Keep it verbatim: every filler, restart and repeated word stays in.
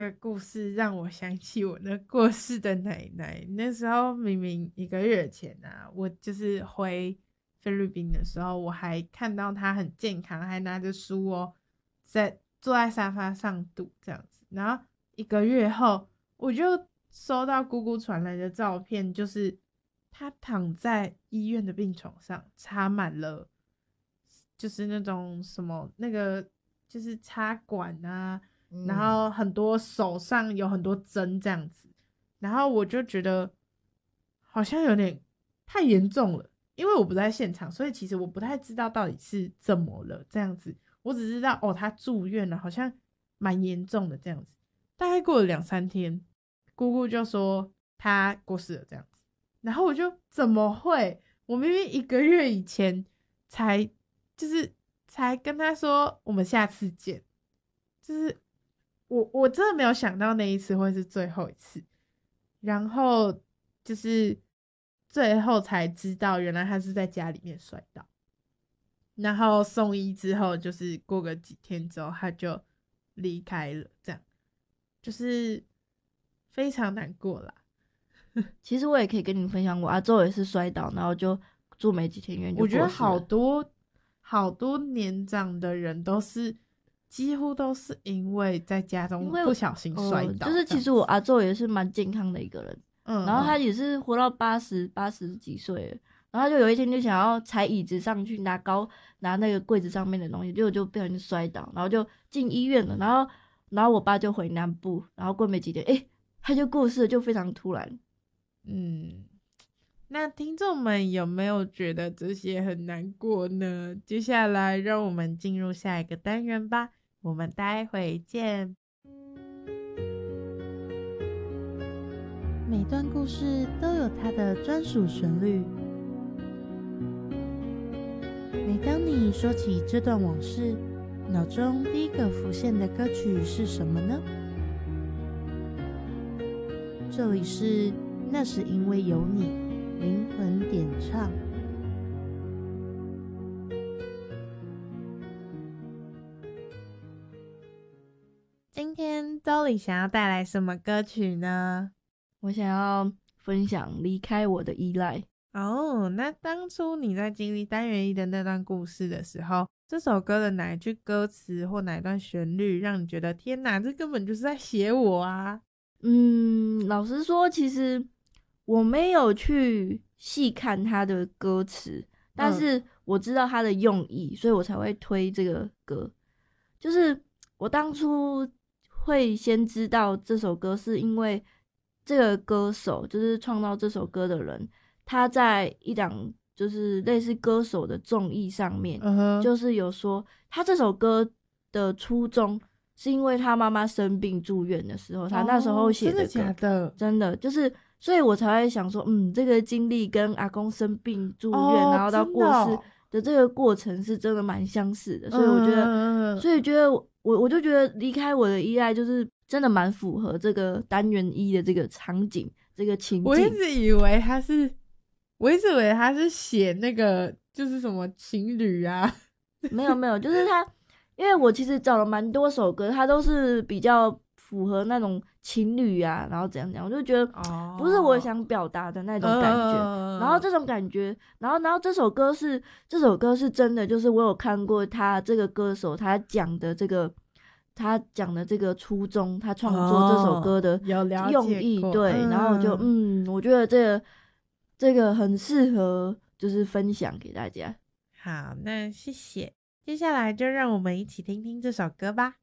这个故事让我想起我那过世的奶奶。那时候明明一个月前啊，我就是回菲律宾的时候，我还看到她很健康，还拿着书哦，在坐在沙发上读这样子。然后一个月后，我就收到姑姑传来的照片，就是她躺在医院的病床上，插满了就是那种什么那个就是插管啊，然后很多手上有很多针这样子。然后我就觉得好像有点太严重了，因为我不在现场，所以其实我不太知道到底是怎么了这样子。我只知道哦，他住院了，好像蛮严重的这样子。大概过了两三天，姑姑就说他过世了这样子。然后我就怎么会？我明明一个月以前才就是才跟他说我们下次见，就是我我真的没有想到那一次会是最后一次。然后就是最后才知道，原来他是在家里面摔倒，然后送医之后，就是过个几天之后他就离开了，这样就是非常难过啦。 其实我也可以跟你分享，我阿周也是摔倒，然后就住没几天院就过世了。 我觉得好多好多年长的人都是几乎都是因为在家中不小心摔倒、 呃，就是其实我阿周也是蛮健康的一个人， 嗯， 然后他也是活到八十八十几岁了，然后他就有一天就想要踩椅子上去拿高拿那个柜子上面的东西，结果就不小心摔倒，然后就进医院了，然后然后我爸就回南部，然后过没几天，诶，他就过世了，就非常突然。 嗯，那听众们有没有觉得这些很难过呢？接下来让我们进入下一个单元吧，我们待会见。 每段故事都有它的专属旋律，每当你说起这段往事，脑中第一个浮现的歌曲是什么呢？这里是那是因为有你灵魂点唱。 今天周里想要带来什么歌曲呢？ 我想要分享离开我的依赖。 哦，那当初你在经历单元一的那段故事的时候，这首歌的哪一句歌词或哪一段旋律让你觉得天哪，这根本就是在写我啊？ 嗯，老实说，其实我没有去细看他的歌词，但是我知道他的用意，所以我才会推这个歌。就是我当初会先知道这首歌，是因为这个歌手，就是创造这首歌的人，他在一档就是类似歌手的综艺上面， 嗯、 就是有说他这首歌的初衷是因为他妈妈生病住院的时候，他那时候写的歌。 哦、真的假的？ 真的就是，所以我才会想说，嗯，这个经历跟阿公生病住院， 哦、 然后到过世的这个过程是真的蛮相似的，所以我觉得， 嗯、 所以觉得我我就觉得离开我的依赖就是真的蛮符合这个单元一的这个场景，这个情境。 我一直以为他是，我一直以为他是写那个就是什么情侣啊， 没有没有，就是他，因为我其实找了蛮多首歌，他都是比较符合那种情侣啊，然后怎样怎样，我就觉得不是我想表达的那种感觉。哦、然后这种感觉，然后然后这首歌是这首歌是真的，就是我有看过他这个歌手他讲的这个他讲的这个初衷，他创作这首歌的用意， 哦、 对， 嗯、 然后我就嗯，我觉得这个这个很适合就是分享给大家。 好，那谢谢。接下来就让我们一起听听这首歌吧。